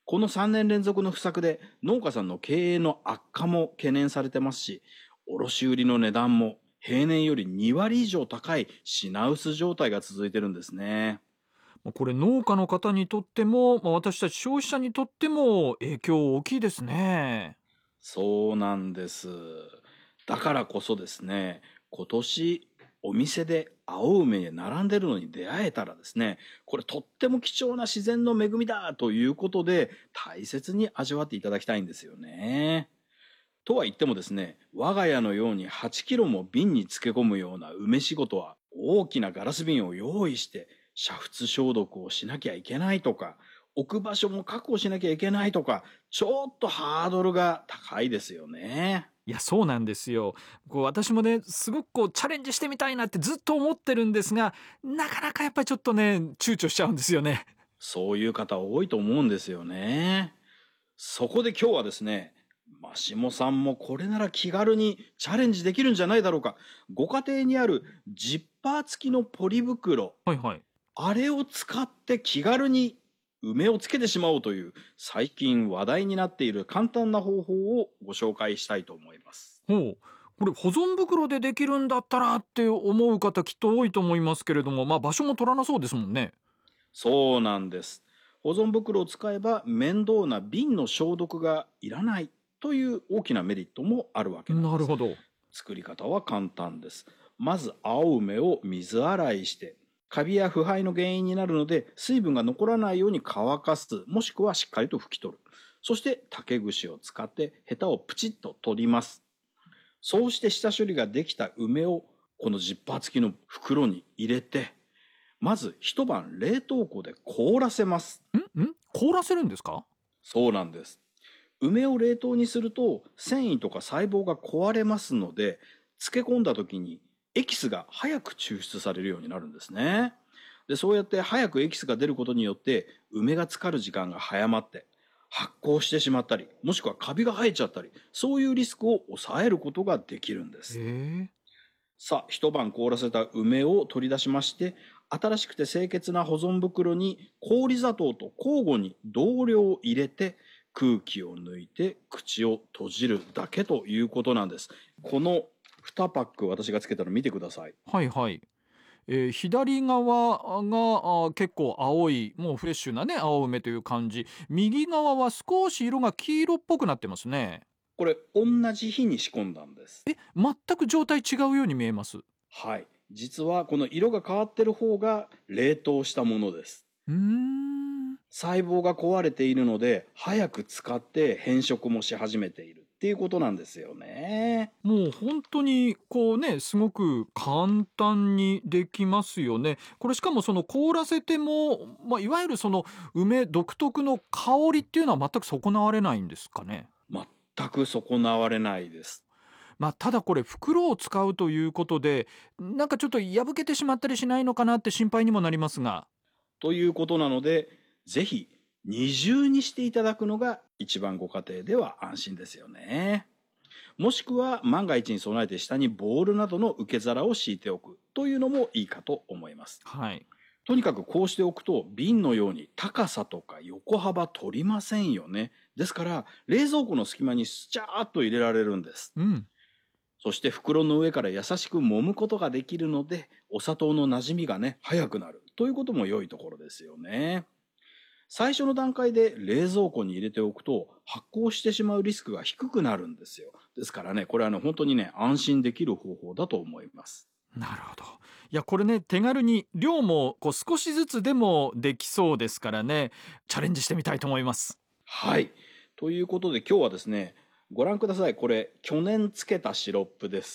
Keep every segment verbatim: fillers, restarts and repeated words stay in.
このさんねん連続の不作で農家さんの経営の悪化も懸念されてますし、卸売の値段も平年よりに割以上高い品薄状態が続いてるんですね。 これ農家の方にとっても、まあ、私たち消費者にとっても影響大きいですね。 そうなんです。だからこそですね、今年お店で青梅へ並んでるのに出会えたらですね、これとっても貴重な自然の恵みだということで大切に味わっていただきたいんですよね。とは言ってもですね、我が家のようにはちキロも瓶に漬け込むような梅仕事は大きなガラス瓶を用意して煮沸消毒をしなきゃいけないとか、置く場所も確保しなきゃいけないとか、ちょっとハードルが高いですよね。 いや、そうなんですよ。こう私もね、すごくこうチャレンジしてみたいなってずっと思ってるんですが、なかなかやっぱりちょっとね、躊躇しちゃうんですよね。 そういう方多いと思うんですよね。そこで今日はですね、マシモさんもこれなら気軽にチャレンジできるんじゃないだろうか。ご家庭にあるジッパー付きのポリ袋、 はいはい。 あれを使って気軽に梅をつけてしまおうという最近話題になっている簡単な方法をご紹介したいと思います。 ほう。これ保存袋でできるんだったらって思う方きっと多いと思いますけれども、まあ場所も取らなそうですもんね。 そうなんです。保存袋を使えば面倒な瓶の消毒がいらないという大きなメリットもあるわけなんです。 なるほど。 作り方は簡単です。まず青梅を水洗いして、カビや腐敗の原因になるので水分が残らないように乾かす、もしくはしっかりと拭き取る。そして竹串を使ってヘタをプチッと取ります。そうして下処理ができた梅をこのジッパー付きの袋に入れて、まず一晩冷凍庫で凍らせます。 んん凍らせるんですか？ そうなんです。梅を冷凍にすると繊維とか細胞が壊れますので、漬け込んだ時にエキスが早く抽出されるようになるんですね。で、そうやって早くエキスが出ることによって梅が浸かる時間が早まって発酵してしまったり、もしくはカビが生えちゃったり、そういうリスクを抑えることができるんでへす。 え。 さあ、一晩凍らせた梅を取り出しまして、新しくて清潔な保存袋に氷砂糖と交互に同量を入れて、空気を抜いて口を閉じるだけということなんです。このにパック私がつけたの見てください。 はいはい。えー左側があ結構青い、もうフレッシュなね、青梅という感じ。右側は少し色が黄色っぽくなってますね。 これ同じ日に仕込んだんです。 え、全く状態違うように見えます。うはい。実はこの色が変わってる方が冷凍したものです。 ーん。 細胞が壊れているので早く使って変色もし始めているっていうことなんですよね。 もう本当にこうね、すごく簡単にできますよね。これしかもその凍らせても、まあ、いわゆるその梅独特の香りっていうのは全く損なわれないんですかね。 全く損なわれないです。 まあ、ただこれ袋を使うということで、なんかちょっと破けてしまったりしないのかなって心配にもなりますが。 ということなので、ぜひ二重にしていただくのが一番ご家庭では安心ですよね。もしくは万が一に備えて下にボールなどの受け皿を敷いておくというのもいいかと思います。 はい。 とにかくこうしておくと瓶のように高さとか横幅取りませんよね。ですから冷蔵庫の隙間にスチャーッと入れられるんです。 うん。 そして袋の上から優しく揉むことができるので、お砂糖の馴染みがね、早くなるということも良いところですよね。最初の段階で冷蔵庫に入れておくと発酵してしまうリスクが低くなるんですよ。ですからね、これはね、本当にね、安心できる方法だと思います。 なるほど。いや、これね、手軽に量もこう少しずつでもできそうですからね、チャレンジしてみたいと思います。 はい。ということで今日はですね、ご覧ください。これ、去年つけたシロップです。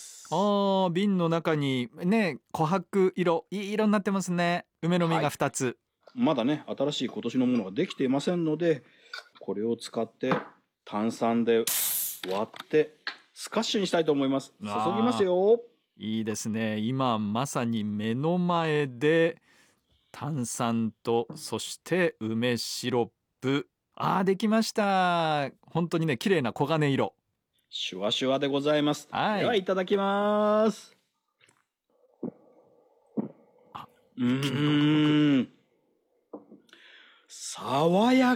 ああ、瓶の中にね、琥珀色、いい色になってますね。梅の実がはい。 ふたつ。 まだね、新しい今年のものができていませんので、これを使って炭酸で割ってスカッシュにしたいと思います。注ぎますああ、 よ。 いいですね。今まさに目の前で炭酸と、そして梅シロップ。ああ、できました。本当にね、綺麗な黄金色。 シュワシュワでございます。でははい。 いただきます。 あ、 う一気にゴクゴク。 ーん。爽や